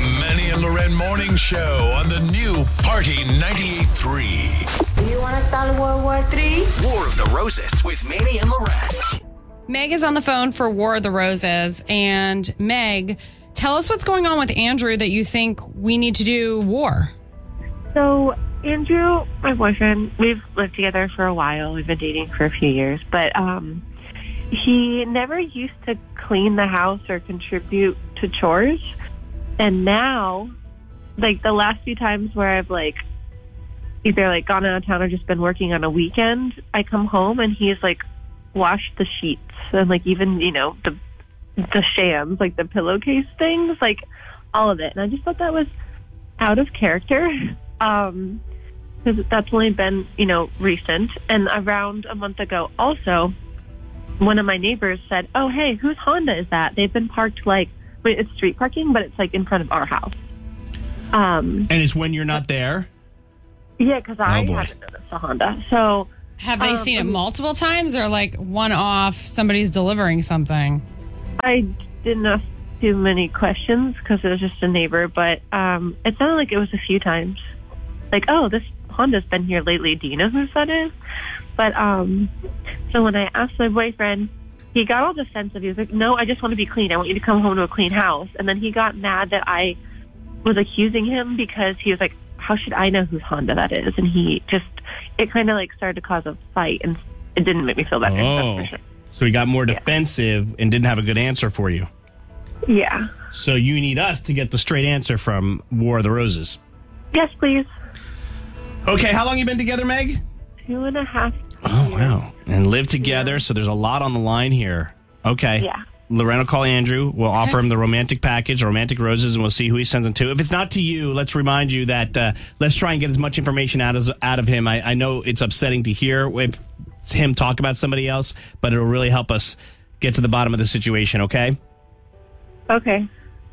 Manny and Loren Morning Show on the new Party 98.3. Do you want to start World War III? War of the Roses with Manny and Loren. Meg is on the phone for War of the Roses. And Meg, tell us what's going on with Andrew that you think we need to do war. So Andrew, my boyfriend, we've lived together for a while. We've been dating for a few years, but he never used to clean the house or contribute to chores. And now, like the last few times where I've either gone out of town or just been working on a weekend, I come home and he's washed the sheets and even, the shams, the pillowcase things, all of it. And I just thought that was out of character. Because that's only been, recent. And around a month ago also, one of my neighbors said, "Oh, hey, whose Honda is that?" They've been parked it's street parking, but it's in front of our house. And it's when you're not there? Yeah, because I haven't noticed a Honda. So have they seen it multiple times or one off, somebody's delivering something? I didn't ask too many questions because it was just a neighbor, but it sounded like it was a few times. Oh, this Honda's been here lately. Do you know whose that is? But so when I asked my boyfriend, he got all defensive. He was like, "No, I just want to be clean. I want you to come home to a clean house." And then he got mad that I was accusing him because he was like, "How should I know whose Honda that is?" And it kind of started to cause a fight, and it didn't make me feel better. Oh, that's for sure. So he got more defensive and didn't have a good answer for you. Yeah. So you need us to get the straight answer from War of the Roses. Yes, please. Okay, how long you been together, Meg? 2.5 Oh, wow. And live together, so there's a lot on the line here. Okay. Yeah. Loren will call Andrew. We'll offer him the romantic package, romantic roses, and we'll see who he sends them to. If it's not to you, let's remind you that let's try and get as much information out of him. I know it's upsetting to hear him talk about somebody else, but it'll really help us get to the bottom of the situation, okay? Okay.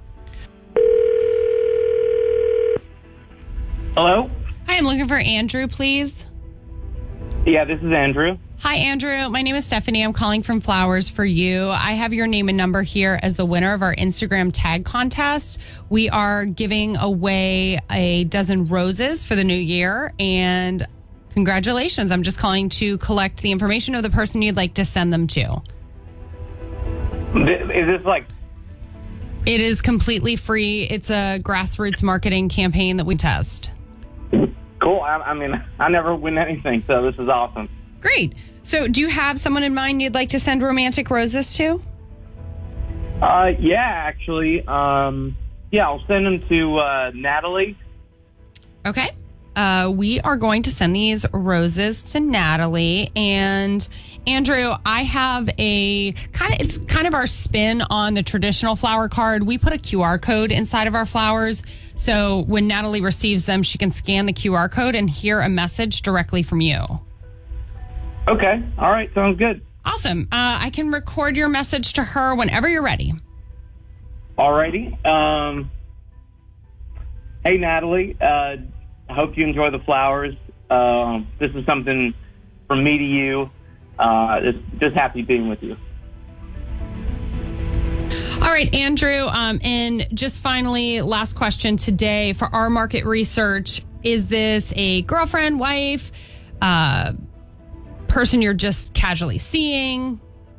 Hello? Hi, I'm looking for Andrew, please. Yeah, this is Andrew. Hi, Andrew. My name is Stephanie. I'm calling from Flowers for You. I have your name and number here as the winner of our Instagram tag contest. We are giving away a dozen roses for the new year, and congratulations. I'm just calling to collect the information of the person you'd like to send them to. Is this It is completely free. It's a grassroots marketing campaign that we test. Cool. I mean, I never win anything, so this is awesome. Great. So do you have someone in mind you'd like to send romantic roses to? Yeah, actually. I'll send them to Natalie. Okay. We are going to send these roses to Natalie. And Andrew, I have it's kind of our spin on the traditional flower card. We put a QR code inside of our flowers. So when Natalie receives them, she can scan the QR code and hear a message directly from you. Okay. All right. Sounds good. Awesome. I can record your message to her whenever you're ready. Alrighty. Hey, Natalie. I hope you enjoy the flowers. This is something from me to you. Just happy being with you. All right, Andrew. And just finally, last question today for our market research. Is this a girlfriend, wife, person you're just casually seeing?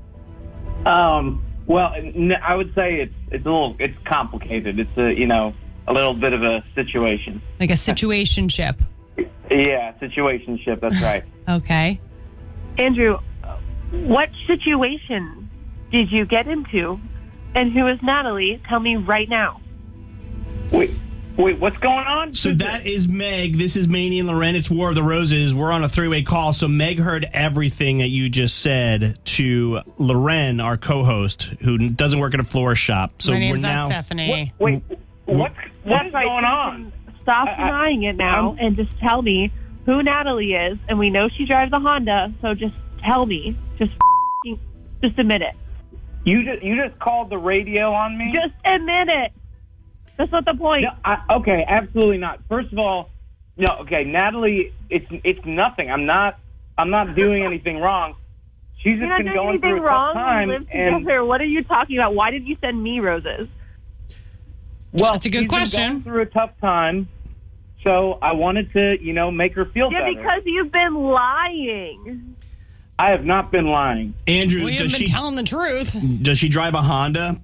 Well, I would say it's complicated. It's a little bit of a situation. Like a situationship. Yeah, situationship. That's right. Okay. Andrew, what situation did you get into? And who is Natalie? Tell me right now. Wait, what's going on? So that is Meg. This is Manny and Loren. It's War of the Roses. We're on a three-way call. So Meg heard everything that you just said to Loren, our co-host, who doesn't work at a floor shop. So My name's we're not now. Stephanie. What's going on? Stop denying it now and just tell me who Natalie is. And we know she drives a Honda, so just tell me. Just admit it. You just called the radio on me? Just admit it. That's not the point. No, okay, absolutely not. First of all, no. Okay, Natalie, it's nothing. I'm not doing anything wrong. She's just been going through a tough time. We live together. What are you talking about? Why did you send me roses? Well, That's a good she's been question. going through a tough time, so I wanted to, make her feel better. Yeah, because you've been lying. I have not been lying. Andrew, We does haven't been she telling the truth. does she drive a Honda?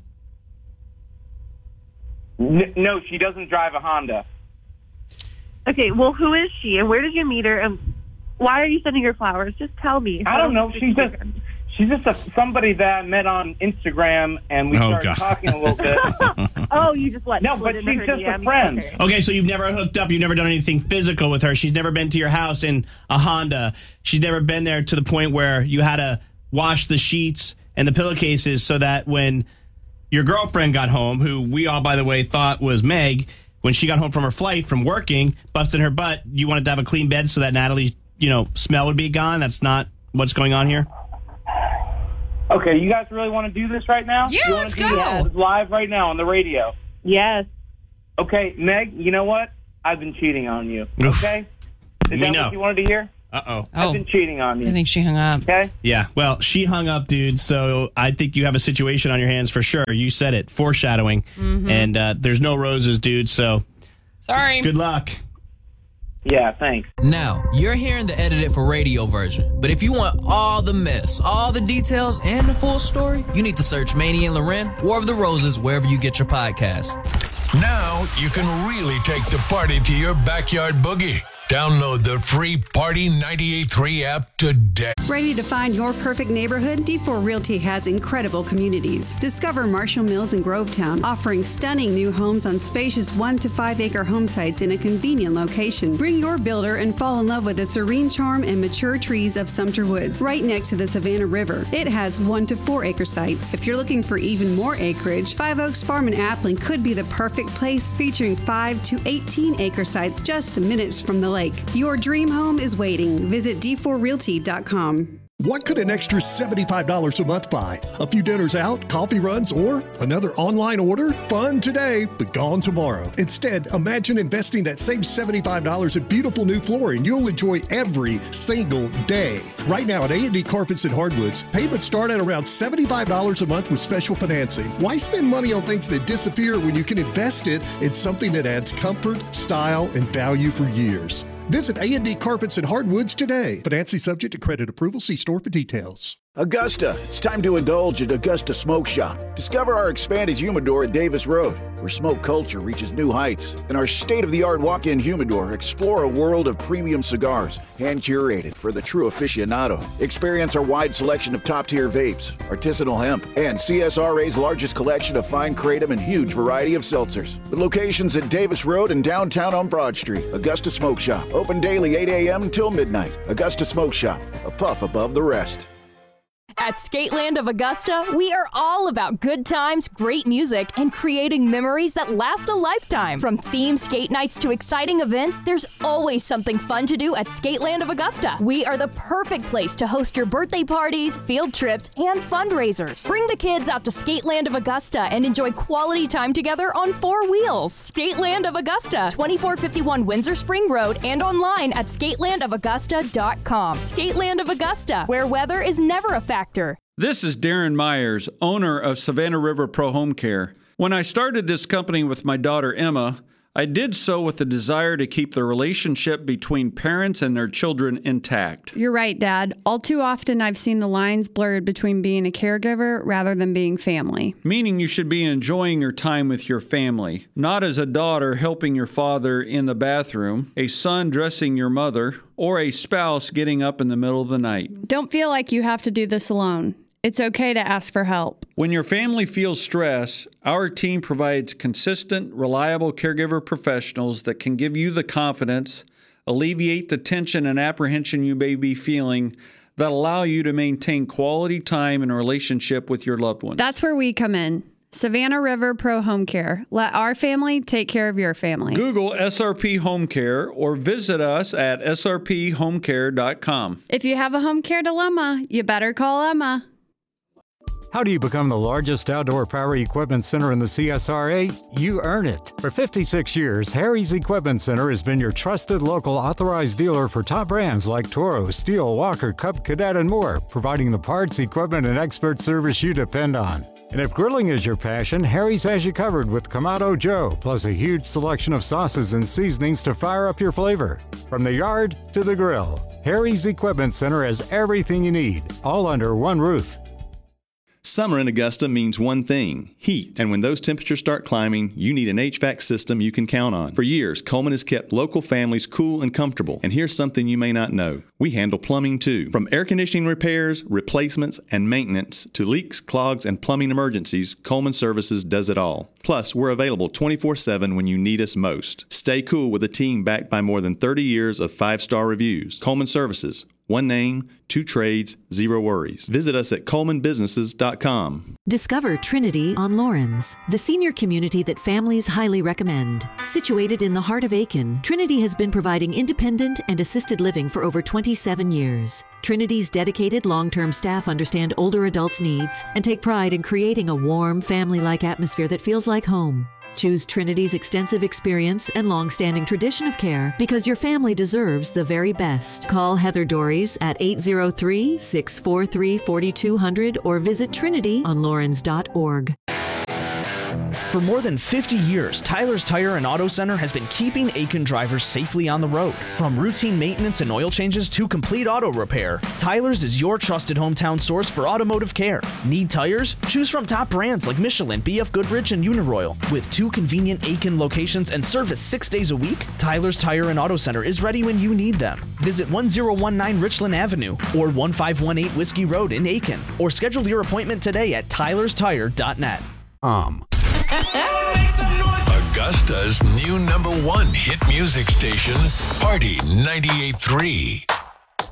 No, she doesn't drive a Honda. Okay, well, who is she, and where did you meet her, and why are you sending her flowers? Just tell me. I don't know. She's just somebody that I met on Instagram, and we started God. talking a little bit. Oh, you just let No, slid but into she's her just a DMs. friend. Okay. Okay, so you've never hooked up. You've never done anything physical with her. She's never been to your house in a Honda. She's never been there to the point where you had to wash the sheets and the pillowcases so that when your girlfriend got home, who we all, by the way, thought was Meg, when she got home from her flight from working, busting her butt, you wanted to have a clean bed so that Natalie's, smell would be gone. That's not what's going on here. Okay, you guys really want to do this right now? Yeah, You wanna let's do go. this live right now on the radio. Yes. Okay, Meg, you know what? I've been cheating on you. Oof. Okay? Is We that know. what you wanted to hear? Uh-oh. I've been cheating on I you. think she hung up. Okay? Yeah, well, she hung up, dude, so I think you have a situation on your hands for sure. You said it, foreshadowing. And there's no roses, dude, so Sorry. good luck. Yeah, thanks. Now, you're hearing the edited for radio version, but if you want all the mess, all the details, and the full story, you need to search Manny and Loren, War of the Roses, wherever you get your podcasts. Now you can really take the party to your backyard boogie. Download the free Party 98.3 app today. Ready to find your perfect neighborhood? D4 Realty has incredible communities. Discover Marshall Mills in Grovetown, offering stunning new homes on spacious 1 to 5 acre home sites in a convenient location. Bring your builder and fall in love with the serene charm and mature trees of Sumter Woods, right next to the Savannah River. It has 1 to 4 acre sites. If you're looking for even more acreage, Five Oaks Farm in Appling could be the perfect place, featuring 5 to 18 acre sites just minutes from the lake. Your dream home is waiting. Visit d4realty.com. What could an extra $75 a month buy? A few dinners out, coffee runs, or another online order? Fun today, but gone tomorrow. Instead, imagine investing that same $75 in beautiful new flooring you'll enjoy every single day. Right now at A&D Carpets and Hardwoods, payments start at around $75 a month with special financing. Why spend money on things that disappear when you can invest it in something that adds comfort, style, and value for years? Visit A&D Carpets and Hardwoods today. Financing subject to credit approval. See store for details. Augusta, it's time to indulge at Augusta Smoke Shop. Discover our expanded humidor at Davis Road, where smoke culture reaches new heights. And our state-of-the-art walk-in humidor, explore a world of premium cigars, hand-curated for the true aficionado. Experience our wide selection of top-tier vapes, artisanal hemp, and CSRA's largest collection of fine kratom and huge variety of seltzers. With locations at Davis Road and downtown on Broad Street. Augusta Smoke Shop, open daily 8 a.m. until midnight. Augusta Smoke Shop, a puff above the rest. At Skateland of Augusta, we are all about good times, great music, and creating memories that last a lifetime. From themed skate nights to exciting events, there's always something fun to do at Skateland of Augusta. We are the perfect place to host your birthday parties, field trips, and fundraisers. Bring the kids out to Skateland of Augusta and enjoy quality time together on 4 wheels. Skateland of Augusta, 2451 Windsor Spring Road, and online at skatelandofaugusta.com. Skateland of Augusta, where weather is never a factor. This is Darren Myers, owner of Savannah River Pro Home Care. When I started this company with my daughter Emma, I did so with the desire to keep the relationship between parents and their children intact. You're right, Dad. All too often I've seen the lines blurred between being a caregiver rather than being family. Meaning you should be enjoying your time with your family, not as a daughter helping your father in the bathroom, a son dressing your mother, or a spouse getting up in the middle of the night. Don't feel like you have to do this alone. It's okay to ask for help. When your family feels stress, our team provides consistent, reliable caregiver professionals that can give you the confidence, alleviate the tension and apprehension you may be feeling, that allow you to maintain quality time and relationship with your loved ones. That's where we come in. Savannah River Pro Home Care. Let our family take care of your family. Google SRP Home Care or visit us at srphomecare.com. If you have a home care dilemma, you better call Emma. How do you become the largest outdoor power equipment center in the CSRA? You earn it. For 56 years, Harry's Equipment Center has been your trusted local authorized dealer for top brands like Toro, Steel, Walker, Cub, Cadet, and more, providing the parts, equipment, and expert service you depend on. And if grilling is your passion, Harry's has you covered with Kamado Joe, plus a huge selection of sauces and seasonings to fire up your flavor. From the yard to the grill, Harry's Equipment Center has everything you need, all under one roof. Summer in Augusta means one thing, heat. And when those temperatures start climbing, you need an HVAC system you can count on. For years, Coleman has kept local families cool and comfortable. And here's something you may not know. We handle plumbing too. From air conditioning repairs, replacements, and maintenance to leaks, clogs, and plumbing emergencies, Coleman Services does it all. Plus, we're available 24/7 when you need us most. Stay cool with a team backed by more than 30 years of 5-star reviews. Coleman Services. One name, 2 trades, 0 worries. Visit us at ColemanBusinesses.com. Discover Trinity on Lawrence, the senior community that families highly recommend. Situated in the heart of Aiken, Trinity has been providing independent and assisted living for over 27 years. Trinity's dedicated long-term staff understand older adults' needs and take pride in creating a warm, family-like atmosphere that feels like home. Choose Trinity's extensive experience and long-standing tradition of care because your family deserves the very best. Call Heather Dories at 803-643-4200 or visit trinityonlawrence.org. For more than 50 years, Tyler's Tire and Auto Center has been keeping Aiken drivers safely on the road. From routine maintenance and oil changes to complete auto repair, Tyler's is your trusted hometown source for automotive care. Need tires? Choose from top brands like Michelin, BF Goodrich, and Uniroyal. With 2 convenient Aiken locations and service 6 days a week, Tyler's Tire and Auto Center is ready when you need them. Visit 1019 Richland Avenue or 1518 Whiskey Road in Aiken, or schedule your appointment today at tylerstire.net. Augusta's new #1 hit music station, Party 98.3.